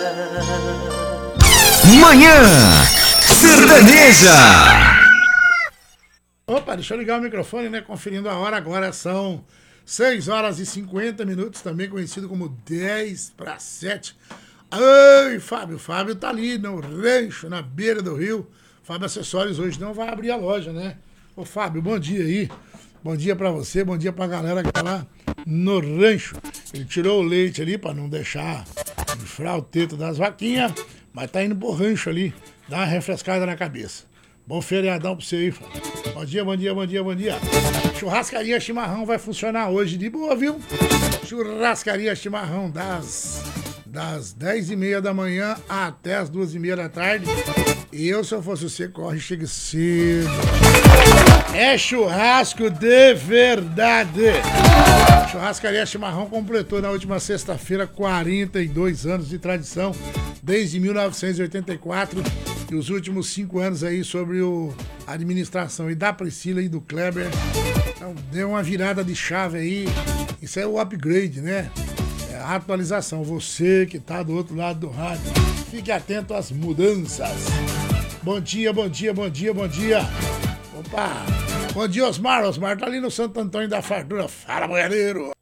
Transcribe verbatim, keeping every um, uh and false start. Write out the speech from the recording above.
Manhã Sertaneja. Opa, deixa eu ligar o microfone, né? Conferindo a hora. Agora são seis horas e cinquenta minutos, também conhecido como dez para sete. Ai, Fábio, Fábio tá ali no rancho, na beira do rio. Fábio Acessórios hoje não vai abrir a loja, né? Ô, Fábio, bom dia aí. Bom dia pra você, bom dia pra galera que tá lá no rancho. Ele tirou o leite ali pra não deixar inflar o teto das vaquinhas, mas tá indo pro rancho ali, dar uma refrescada na cabeça. Bom feriadão pra você aí, Fábio. Bom dia, bom dia, bom dia, bom dia. Churrascaria Chimarrão vai funcionar hoje de boa, viu? Churrascaria Chimarrão das, das dez e meia da manhã até as duas e meia da tarde. Eu, se eu fosse você, corre e chega cedo. É churrasco de verdade. Churrascaria Chimarrão completou na última sexta-feira quarenta e dois anos de tradição, desde mil novecentos e oitenta e quatro. E os últimos cinco anos aí sobre o, a administração e da Priscila e do Kleber. Então deu uma virada de chave aí. Isso é o upgrade, né? É a atualização. Você que tá do outro lado do rádio, fique atento às mudanças. Bom dia, bom dia, bom dia, bom dia. Opa! Bom dia, Osmar. Osmar tá ali no Santo Antônio da Fartura. Fala, boiadeiro!